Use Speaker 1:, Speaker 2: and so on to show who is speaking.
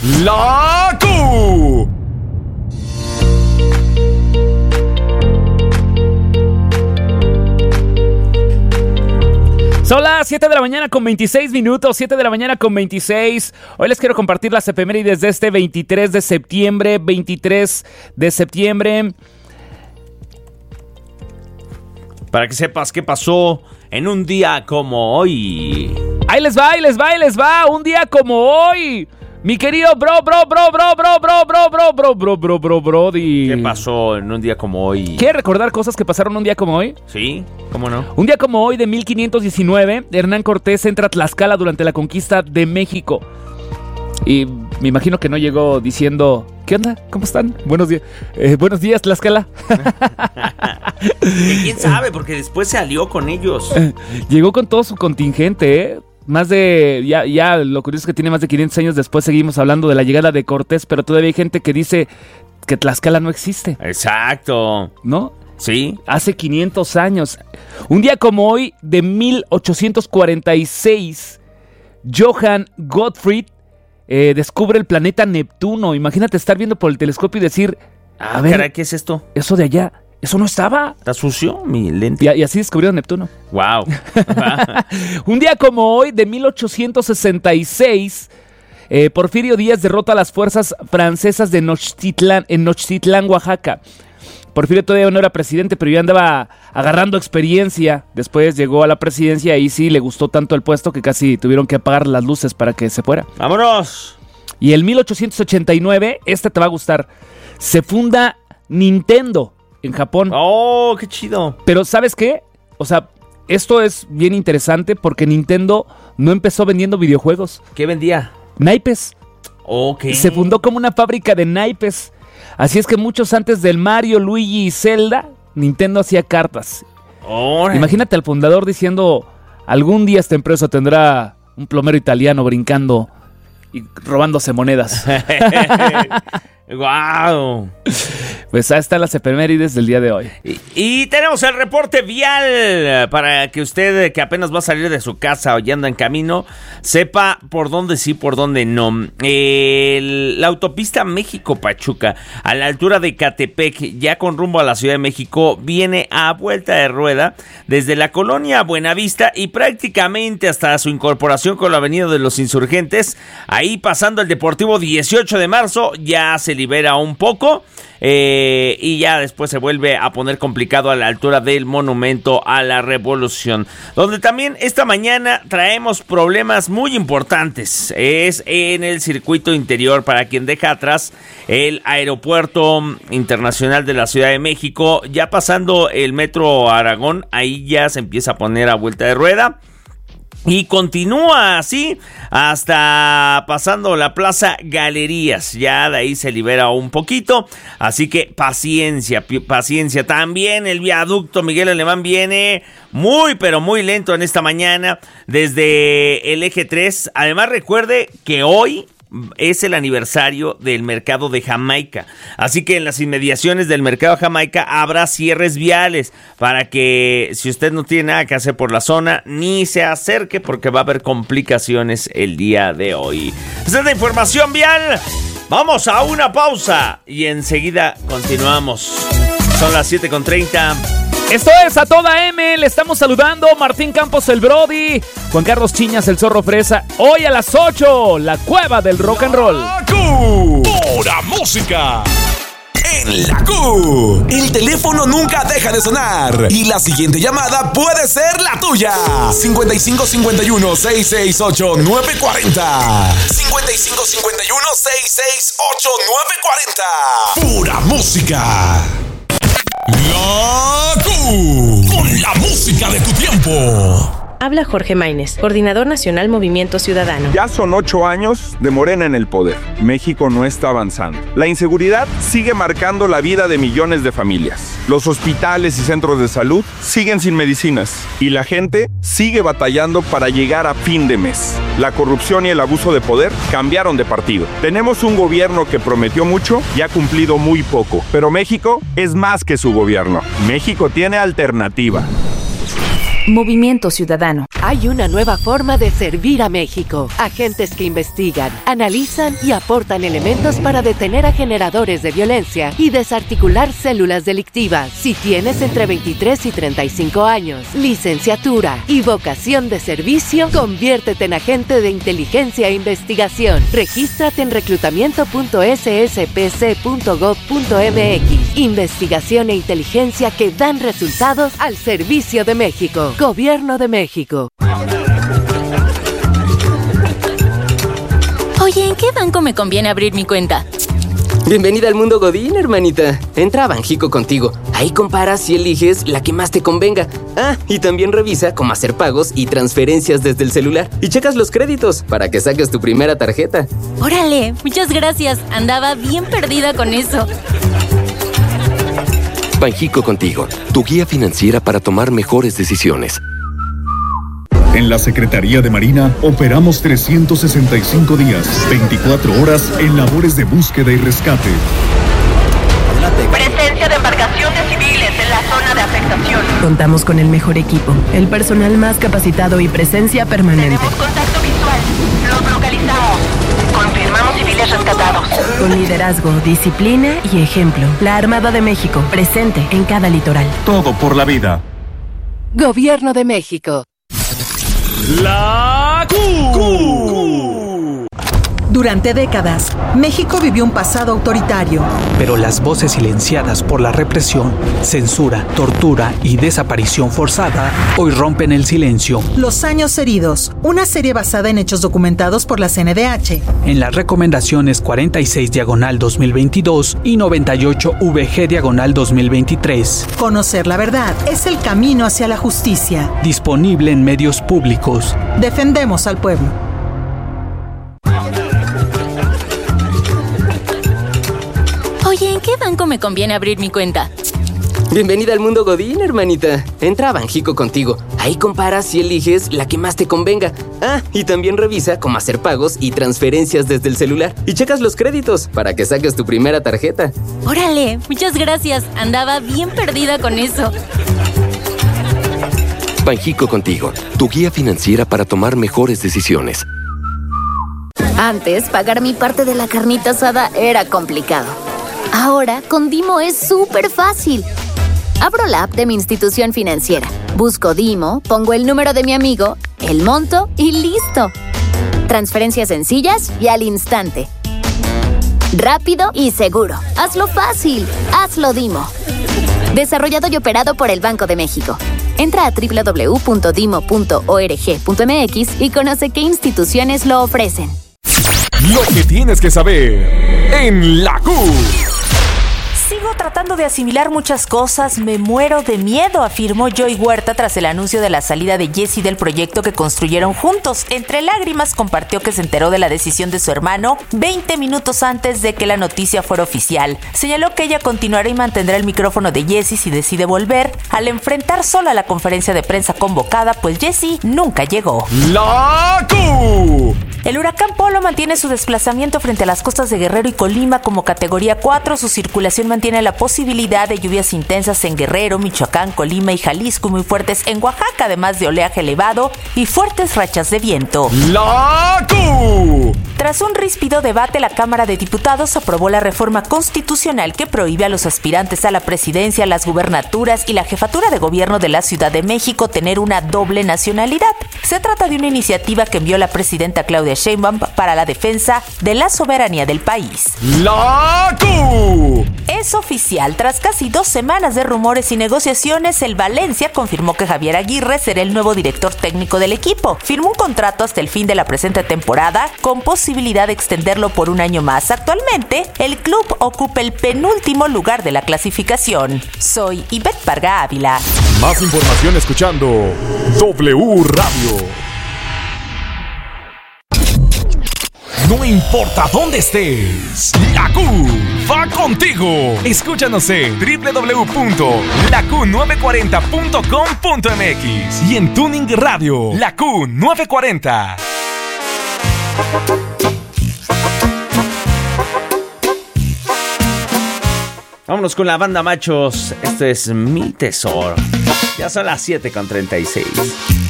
Speaker 1: La Q.
Speaker 2: Son las 7 de la mañana con 26 minutos, 7 de la mañana con 26. Hoy les quiero compartir las efemérides de este 23 de septiembre, 23 de septiembre.
Speaker 3: Para que sepas qué pasó en un día como hoy.
Speaker 2: Ahí les va, un día como hoy. Mi querido Brody.
Speaker 3: ¿Qué pasó en un día como hoy?
Speaker 2: ¿Quieres recordar cosas que pasaron un día como hoy?
Speaker 3: Sí, ¿cómo no?
Speaker 2: Un día como hoy de 1519, Hernán Cortés entra a Tlaxcala durante la conquista de México. Y me imagino que no llegó diciendo, ¿qué onda? ¿Cómo están? Buenos días. Buenos días, Tlaxcala.
Speaker 3: ¿Quién sabe? Porque después se alió con ellos.
Speaker 2: Llegó con todo su contingente, ¿eh? Más de, ya lo curioso es que tiene más de 500 años después seguimos hablando de la llegada de Cortés, pero todavía hay gente que dice que Tlaxcala no existe.
Speaker 3: Exacto.
Speaker 2: ¿No?
Speaker 3: Sí.
Speaker 2: Hace 500 años. Un día como hoy, de 1846, Johann Gottfried descubre el planeta Neptuno. Imagínate estar viendo por el telescopio y decir, a ver,
Speaker 3: caray, ¿qué es esto?
Speaker 2: Eso de allá, eso no estaba.
Speaker 3: ¿Está sucio mi lente?
Speaker 2: Y así descubrieron Neptuno.
Speaker 3: Wow.
Speaker 2: Un día como hoy, de 1866, Porfirio Díaz derrota a las fuerzas francesas de en Nochtitlán, Oaxaca. Porfirio todavía no era presidente, pero ya andaba agarrando experiencia. Después llegó a la presidencia y sí le gustó tanto el puesto que casi tuvieron que apagar las luces para que se fuera.
Speaker 3: ¡Vámonos!
Speaker 2: Y en 1889, te va a gustar, se funda Nintendo en Japón.
Speaker 3: ¡Oh, qué chido!
Speaker 2: Pero ¿sabes qué? O sea, esto es bien interesante porque Nintendo no empezó vendiendo videojuegos.
Speaker 3: ¿Qué vendía?
Speaker 2: Naipes.
Speaker 3: Ok.
Speaker 2: Se fundó como una fábrica de naipes. Así es que muchos antes del Mario, Luigi y Zelda, Nintendo hacía cartas.
Speaker 3: ¡Órale!
Speaker 2: Imagínate al fundador diciendo, algún día esta empresa tendrá un plomero italiano brincando y robándose monedas.
Speaker 3: ¡Guau!
Speaker 2: Pues ahí están las efemérides del día de hoy.
Speaker 3: Y tenemos el reporte vial para que usted, que apenas va a salir de su casa o ya anda en camino, sepa por dónde sí, por dónde no. La autopista México-Pachuca, a la altura de Catepec, ya con rumbo a la Ciudad de México, viene a vuelta de rueda desde la colonia Buenavista y prácticamente hasta su incorporación con la Avenida de los Insurgentes. Ahí pasando el Deportivo 18 de marzo, ya se libera un poco. Y ya después se vuelve a poner complicado a la altura del Monumento a la Revolución, donde también esta mañana traemos problemas muy importantes. Es en el circuito interior, para quien deja atrás el Aeropuerto Internacional de la Ciudad de México, ya pasando el Metro Aragón, ahí ya se empieza a poner a vuelta de rueda. Y continúa así hasta pasando la Plaza Galerías. Ya de ahí se libera un poquito. Así que paciencia. También el viaducto Miguel Alemán viene muy pero muy lento en esta mañana desde el eje 3. Además recuerde que hoy es el aniversario del mercado de Jamaica, así que en las inmediaciones del mercado de Jamaica habrá cierres viales para que si usted no tiene nada que hacer por la zona, ni se acerque porque va a haber complicaciones el día de hoy. Esta es la información vial. Vamos a una pausa y enseguida continuamos. Son las 7:30.
Speaker 2: Esto es A Toda M, le estamos saludando Martín Campos el Brody, Juan Carlos Chiñas el Zorro Fresa. Hoy a las 8, la Cueva del Rock and Roll.
Speaker 1: La Q. Pura música. En la Q. El teléfono nunca deja de sonar y la siguiente llamada puede ser la tuya. 55 51 668 940. 55 51 668 940. Pura música. La Q, con la música de tu tiempo.
Speaker 4: Habla Jorge Maínez, Coordinador Nacional Movimiento Ciudadano.
Speaker 5: Ya son 8 años de Morena en el poder. México no está avanzando. La inseguridad sigue marcando la vida de millones de familias. Los hospitales y centros de salud siguen sin medicinas. Y la gente sigue batallando para llegar a fin de mes. La corrupción y el abuso de poder cambiaron de partido. Tenemos un gobierno que prometió mucho y ha cumplido muy poco. Pero México es más que su gobierno. México tiene alternativa.
Speaker 4: Movimiento Ciudadano.
Speaker 6: Hay una nueva forma de servir a México. Agentes que investigan, analizan y aportan elementos para detener a generadores de violencia y desarticular células delictivas. Si tienes entre 23 y 35 años, licenciatura y vocación de servicio, conviértete en agente de inteligencia e investigación. Regístrate en reclutamiento.sspc.gov.mx. Investigación e inteligencia que dan resultados al servicio de México. Gobierno de México.
Speaker 7: Oye, ¿en qué banco me conviene abrir mi cuenta?
Speaker 8: Bienvenida al mundo Godín, hermanita. Entra a Banjico Contigo. Ahí comparas y eliges la que más te convenga. Ah, y también revisa cómo hacer pagos y transferencias desde el celular. Y checas los créditos para que saques tu primera tarjeta.
Speaker 7: ¡Órale! Muchas gracias. Andaba bien perdida con eso.
Speaker 9: Banjico Contigo, tu guía financiera para tomar mejores decisiones.
Speaker 10: En la Secretaría de Marina operamos 365 días, 24 horas en labores de búsqueda y rescate.
Speaker 11: Presencia de embarcaciones civiles en la zona de afectación.
Speaker 12: Contamos con el mejor equipo, el personal más capacitado y presencia permanente.
Speaker 11: Tenemos contacto visual. Los localizamos. Confirmamos civiles rescatados.
Speaker 12: Con liderazgo, disciplina y ejemplo. La Armada de México, presente en cada litoral.
Speaker 10: Todo por la vida.
Speaker 6: Gobierno de México.
Speaker 1: La Q.
Speaker 13: Durante décadas, México vivió un pasado autoritario.
Speaker 14: Pero las voces silenciadas por la represión, censura, tortura y desaparición forzada hoy rompen el silencio.
Speaker 13: Los años heridos, una serie basada en hechos documentados por la CNDH.
Speaker 14: En las recomendaciones 46/2022 y 98VG/2023.
Speaker 13: Conocer la verdad es el camino hacia la justicia.
Speaker 14: Disponible en medios públicos.
Speaker 13: Defendemos al pueblo.
Speaker 7: Oye, ¿en qué banco me conviene abrir mi cuenta?
Speaker 8: Bienvenida al mundo Godín, hermanita. Entra a Banjico Contigo. Ahí comparas y eliges la que más te convenga. Ah, y también revisa cómo hacer pagos y transferencias desde el celular. Y checas los créditos para que saques tu primera tarjeta.
Speaker 7: ¡Órale! Muchas gracias. Andaba bien perdida con eso.
Speaker 9: Banjico Contigo, tu guía financiera para tomar mejores decisiones.
Speaker 7: Antes, pagar mi parte de la carnita asada era complicado. Ahora, con Dimo es súper fácil. Abro la app de mi institución financiera, busco Dimo, pongo el número de mi amigo, el monto y listo. Transferencias sencillas y al instante. Rápido y seguro. Hazlo fácil. Hazlo Dimo. Desarrollado y operado por el Banco de México. Entra a www.dimo.org.mx y conoce qué instituciones lo ofrecen.
Speaker 1: Lo que tienes que saber en la Q.
Speaker 15: Sigo tratando de asimilar muchas cosas, me muero de miedo, afirmó Joy Huerta tras el anuncio de la salida de Jessie del proyecto que construyeron juntos. Entre lágrimas compartió que se enteró de la decisión de su hermano 20 minutos antes de que la noticia fuera oficial. Señaló que ella continuará y mantendrá el micrófono de Jessie si decide volver, al enfrentar sola la conferencia de prensa convocada, pues Jessie nunca llegó.
Speaker 1: La Q.
Speaker 15: El huracán Polo mantiene su desplazamiento frente a las costas de Guerrero y Colima como categoría 4. Su circulación mantiene la posibilidad de lluvias intensas en Guerrero, Michoacán, Colima y Jalisco, muy fuertes en Oaxaca, además de oleaje elevado y fuertes rachas de viento.
Speaker 1: La Q.
Speaker 15: Tras un ríspido debate, la Cámara de Diputados aprobó la reforma constitucional que prohíbe a los aspirantes a la presidencia, las gubernaturas y la jefatura de gobierno de la Ciudad de México tener una doble nacionalidad. Se trata de una iniciativa que envió la presidenta Claudia Sheinbaum para la defensa de la soberanía del país.
Speaker 1: La Q.
Speaker 15: Es oficial, tras casi 2 semanas de rumores y negociaciones, el Valencia confirmó que Javier Aguirre será el nuevo director técnico del equipo. Firmó un contrato hasta el fin de la presente temporada, con posibilidad de extenderlo por un año más. Actualmente, el club ocupa el penúltimo lugar de la clasificación. Soy Ivette Parga Ávila.
Speaker 1: Más información escuchando W Radio. No importa dónde estés, la Q va contigo. Escúchanos en www.laq940.com.mx y en Tuning Radio, la Q940.
Speaker 3: Vámonos con la banda Machos. Esto es Mi Tesoro. Ya son las 7:36.